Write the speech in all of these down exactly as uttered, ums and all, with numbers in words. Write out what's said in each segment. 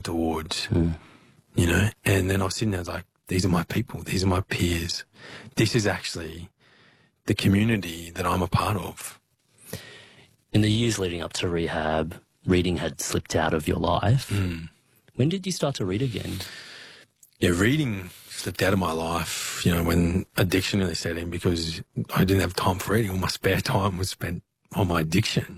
towards, Mm. you know. And then I was sitting there, I was like, these are my people. These are my peers. This is actually the community that I'm a part of. In the years leading up to rehab, reading had slipped out of your life. Mm. When did you start to read again? Yeah, reading slipped out of my life, you know, when addiction really set in, because I didn't have time for reading. All my spare time was spent on my addiction.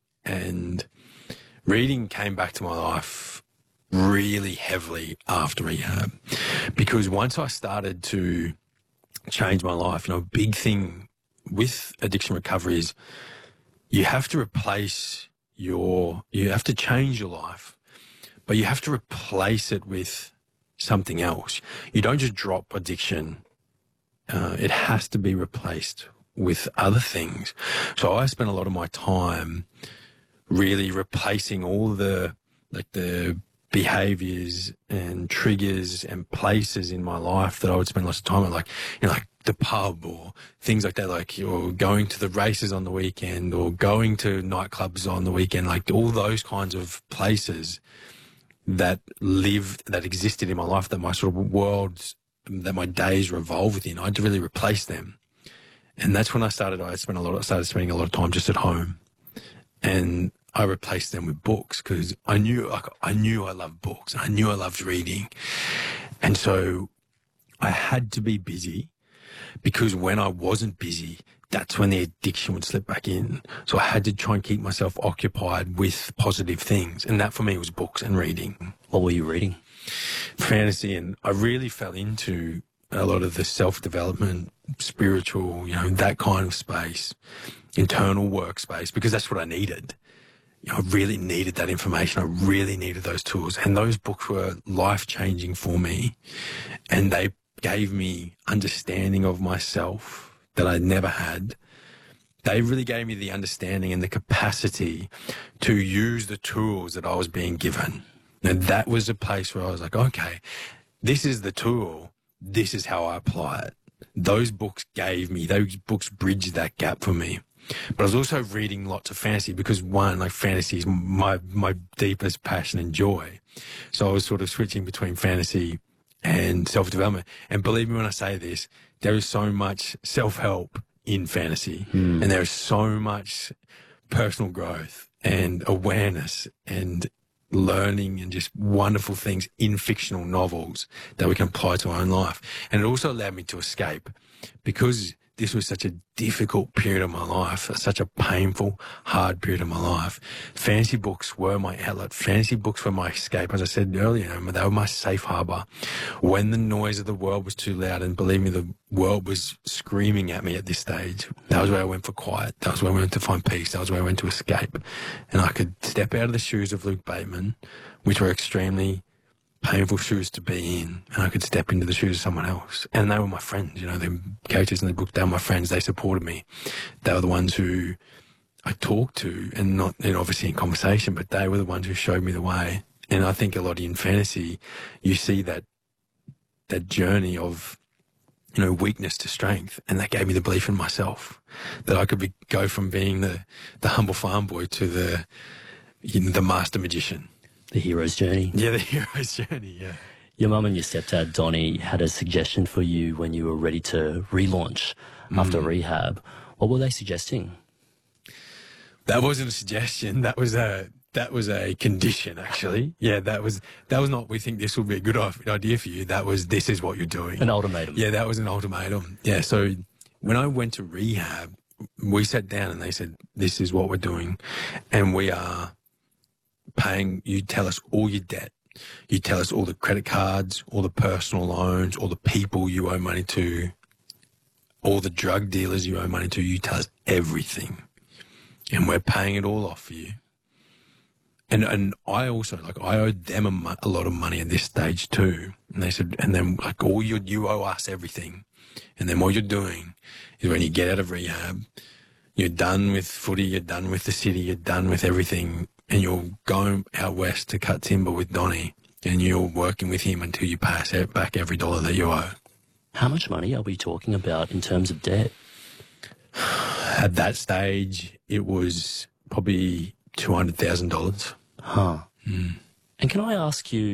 And reading came back to my life really heavily after rehab, because once I started to change my life, you know, a big thing with addiction recovery is you have to replace your, you have to change your life, but you have to replace it with something else. You don't just drop addiction. Uh, it has to be replaced with other things. So I spent a lot of my time really replacing all the, like the behaviors and triggers and places in my life that I would spend lots of time at, like, you know, like the pub or things like that, like you're going to the races on the weekend or going to nightclubs on the weekend, like all those kinds of places that lived, that existed in my life, that my sort of worlds, that my days revolve within. I had to really replace them. And that's when I started, I spent a lot, I started spending a lot of time just at home. And I replaced them with books, because I knew, like, I knew I loved books. I knew I loved reading. And so I had to be busy, because when I wasn't busy, that's when the addiction would slip back in. So I had to try and keep myself occupied with positive things. And that for me was books and reading. What were you reading? Fantasy. And I really fell into a lot of the self-development, spiritual, you know, that kind of space, internal workspace, because that's what I needed. You know, I really needed that information. I really needed those tools. And those books were life-changing for me. And they gave me understanding of myself that I never had. They really gave me the understanding and the capacity to use the tools that I was being given. And that was a place where I was like, okay, this is the tool. This is how I apply it. Those books gave me, those books bridged that gap for me. But I was also reading lots of fantasy, because one, like fantasy is my, my deepest passion and joy. So I was sort of switching between fantasy and self-development. And believe me when I say this, there is so much self-help in fantasy, mm. and there is so much personal growth and awareness and learning and just wonderful things in fictional novels that we can apply to our own life. And it also allowed me to escape, because this was such a difficult period of my life, such a painful, hard period of my life. Fantasy books were my outlet. Fantasy books were my escape. As I said earlier, they were my safe harbor. When the noise of the world was too loud, and believe me, the world was screaming at me at this stage, that was where I went for quiet. That was where I went to find peace. That was where I went to escape. And I could step out of the shoes of Luke Bateman, which were extremely painful shoes to be in, and I could step into the shoes of someone else. And they were my friends, you know, the characters in the book, they were my friends. They supported me. They were the ones who I talked to, and not, and obviously in conversation, but they were the ones who showed me the way. And I think a lot in fantasy, you see that, that journey of, you know, weakness to strength. And that gave me the belief in myself that I could be, go from being the, the humble farm boy to the, you know, the master magician. The hero's journey. Yeah, the hero's journey, yeah. Your mum and your stepdad, Donnie, had a suggestion for you when you were ready to relaunch mm. after rehab. What were they suggesting? That wasn't a suggestion. That was a that was a condition, actually. Yeah, that was that was not, we think this will be a good idea for you. That was, this is what you're doing. An ultimatum. Yeah, that was an ultimatum. Yeah, so when I went to rehab, we sat down and they said, this is what we're doing, and we are paying, you tell us all your debt. You tell us all the credit cards, all the personal loans, all the people you owe money to, all the drug dealers you owe money to. You tell us everything, and we're paying it all off for you. And and I also, like, I owed them a, a lot of money at this stage too. And they said, and then like, all you, you owe us everything. And then what you're doing is when you get out of rehab, you're done with footy, you're done with the city, you're done with everything, and you're going out west to cut timber with Donnie, and you're working with him until you pass back every dollar that you owe. How much money are we talking about in terms of debt? At that stage, it was probably two hundred thousand dollars. Huh. Mm. And can I ask you,